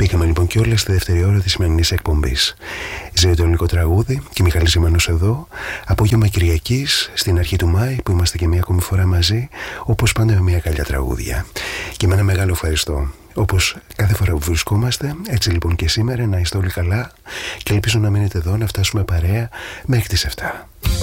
Μπήκαμε λοιπόν κιόλας στη δεύτερη ώρα της σημερινής εκπομπής. Ζει το ελληνικό τραγούδι και Μιχάλης Ζημάνος εδώ. Απόγευμα Κυριακής, στην αρχή του Μάη, που είμαστε και μία ακόμη φορά μαζί, όπως πάντα με μία καλιά τραγούδια. Και με ένα μεγάλο ευχαριστώ. Όπως κάθε φορά που βρισκόμαστε, έτσι λοιπόν και σήμερα, να είστε όλοι καλά και ελπίζω να μείνετε εδώ, να φτάσουμε παρέα μέχρι τις 7.